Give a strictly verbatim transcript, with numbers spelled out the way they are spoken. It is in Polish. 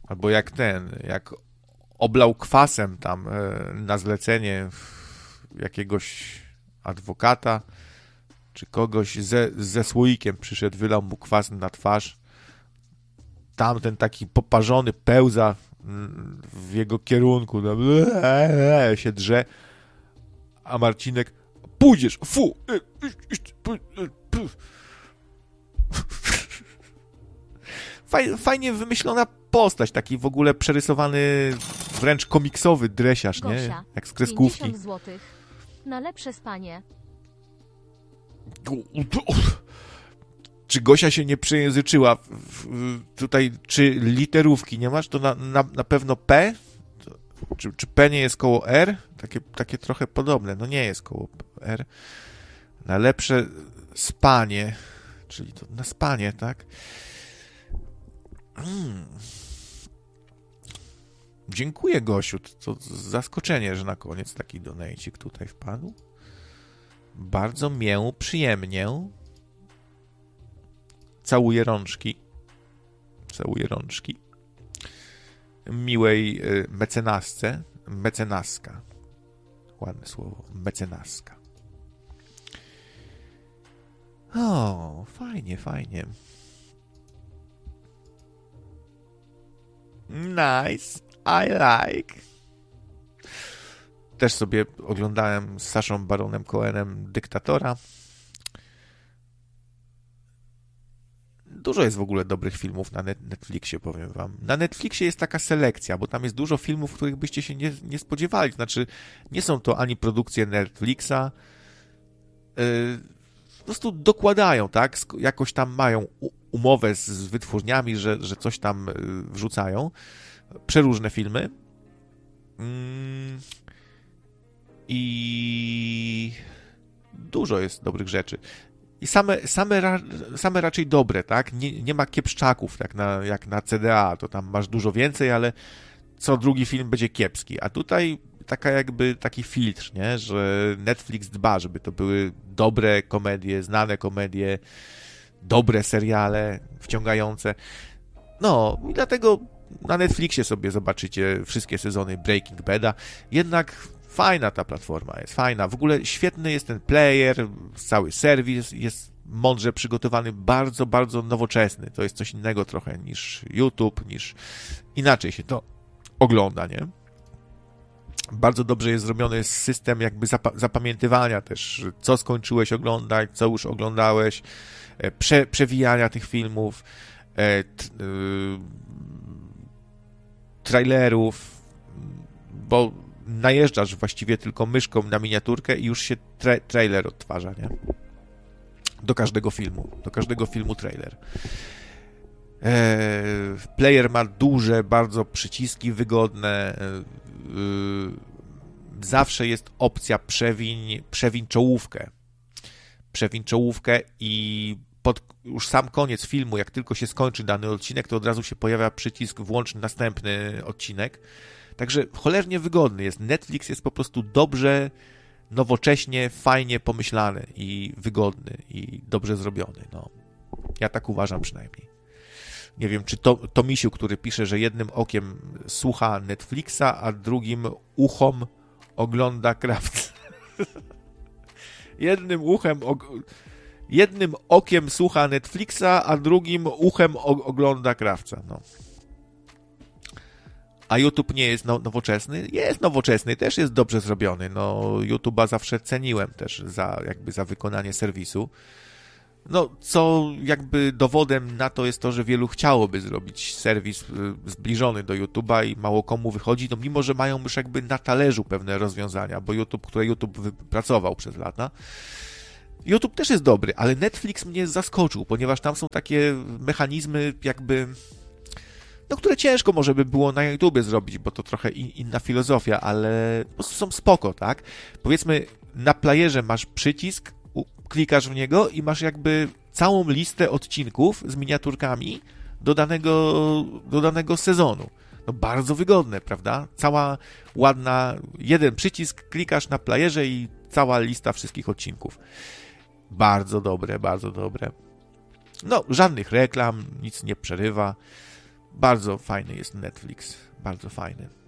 Albo jak ten, jak oblał kwasem tam e, na zlecenie jakiegoś adwokata, czy kogoś ze, ze słoikiem przyszedł, wylał mu kwas na twarz. Tamten taki poparzony pełza w jego kierunku, no, się drze, a Marcinek, pójdziesz, fu! Fajnie wymyślona postać, taki w ogóle przerysowany, wręcz komiksowy dresiarz, Gosia, nie? Jak z kreskówki. pięćdziesiąt złotych. Na lepsze spanie. Czy Gosia się nie przejęzyczyła? Tutaj, czy literówki nie masz? To na, na, na pewno P? Czy, czy P nie jest koło R? Takie, takie trochę podobne. No nie jest koło R. Na lepsze spanie. Czyli to na spanie, tak? Hmm. Dziękuję, Gosiu. To, to zaskoczenie, że na koniec taki donajcik tutaj wpadł. Bardzo mię przyjemnie. Całuję rączki. Całuję rączki. Miłej mecenasce. Mecenaska. Ładne słowo. Mecenaska. O, fajnie, fajnie. Nice. I like. Też sobie oglądałem z Saszą Baronem Cohenem Dyktatora. Dużo jest w ogóle dobrych filmów na Netflixie, powiem wam. Na Netflixie jest taka selekcja, bo tam jest dużo filmów, których byście się nie, nie spodziewali. Znaczy, nie są to ani produkcje Netflixa, yy, po prostu dokładają, tak? Jakoś tam mają umowę z, z wytwórniami, że, że coś tam wrzucają. Przeróżne filmy. Yy, I dużo jest dobrych rzeczy. I same, same, ra, same raczej dobre, tak? Nie, nie ma kiepszczaków, tak na, jak na C D A, to tam masz dużo więcej, ale co drugi film będzie kiepski. A tutaj taka jakby taki filtr, nie? Że Netflix dba, żeby to były dobre komedie, znane komedie, dobre seriale, wciągające. No i dlatego na Netflixie sobie zobaczycie wszystkie sezony Breaking Bada. Jednak fajna ta platforma jest, fajna. W ogóle świetny jest ten player, cały serwis jest mądrze przygotowany, bardzo, bardzo nowoczesny. To jest coś innego trochę niż YouTube, niż inaczej się to ogląda, nie? Bardzo dobrze jest zrobiony system jakby zapa- zapamiętywania też, co skończyłeś oglądać, co już oglądałeś, prze- przewijania tych filmów, e, t- y- trailerów, bo najeżdżasz właściwie tylko myszką na miniaturkę i już się tra- trailer odtwarza, nie? Do każdego filmu. Do każdego filmu trailer. Eee, player ma duże, bardzo przyciski wygodne. Eee, zawsze jest opcja przewiń, przewiń czołówkę. Przewiń czołówkę i pod już sam koniec filmu, jak tylko się skończy dany odcinek, to od razu się pojawia przycisk włącz następny odcinek. Także cholernie wygodny jest. Netflix jest po prostu dobrze, nowocześnie, fajnie pomyślany i wygodny i dobrze zrobiony. No. Ja tak uważam przynajmniej. Nie wiem, czy to, to Misiu, który pisze, że jednym okiem słucha Netflixa, a drugim uchom ogląda Krawca. jednym uchem og... jednym okiem słucha Netflixa, a drugim uchem ogląda Krawca. No. A YouTube nie jest nowoczesny? Jest nowoczesny, też jest dobrze zrobiony. No, YouTube'a zawsze ceniłem też za, jakby za wykonanie serwisu. No, co jakby dowodem na to jest to, że wielu chciałoby zrobić serwis zbliżony do YouTube'a i mało komu wychodzi, no mimo, że mają już jakby na talerzu pewne rozwiązania, bo YouTube, które YouTube wypracował przez lata. YouTube też jest dobry, ale Netflix mnie zaskoczył, ponieważ tam są takie mechanizmy jakby... no, które ciężko może by było na YouTubie zrobić, bo to trochę in, inna filozofia, ale po prostu są spoko, tak? Powiedzmy, na playerze masz przycisk, u, klikasz w niego i masz jakby całą listę odcinków z miniaturkami do danego, do danego sezonu. No bardzo wygodne, prawda? Cała ładna, jeden przycisk, klikasz na playerze i cała lista wszystkich odcinków. Bardzo dobre, bardzo dobre. No, żadnych reklam, nic nie przerywa. bardzo fajny jest Netflix, bardzo fajny.